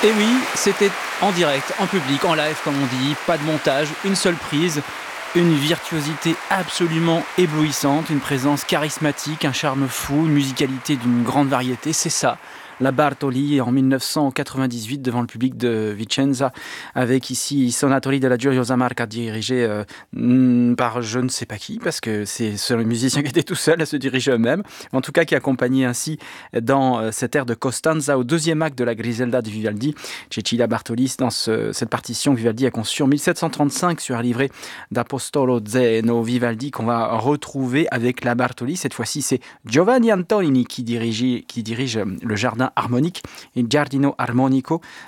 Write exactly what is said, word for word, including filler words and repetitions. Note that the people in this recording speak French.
Et oui, c'était en direct, en public, en live comme on dit, pas de montage, une seule prise, une virtuosité absolument éblouissante, une présence charismatique, un charme fou, une musicalité d'une grande variété, c'est ça. La Bartoli en dix-neuf cent quatre-vingt-dix-huit devant le public de Vicenza avec ici Sonatori della Gioiosa Marca dirigé euh, par je ne sais pas qui parce que c'est le musicien qui était tout seul à se diriger eux-mêmes, en tout cas qui accompagnait ainsi dans euh, cette air de Costanza au deuxième acte de la Griselda de Vivaldi. Cecilia Bartoli dans ce, cette partition que Vivaldi a conçue en dix-sept cent trente-cinq sur un livret d'Apostolo Zeno Vivaldi qu'on va retrouver avec la Bartoli. Cette fois-ci c'est Giovanni Antonini qui dirige, qui dirige le jardin harmonique, il Giardino Armonico